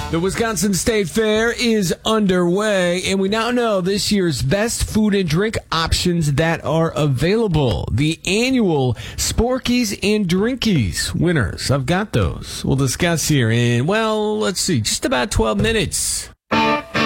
The Wisconsin State Fair is underway, and we now know this year's best food and drink options that are available. The annual Sporkies and Drinkies winners. I've got those. We'll discuss here in, let's see, just about 12 minutes.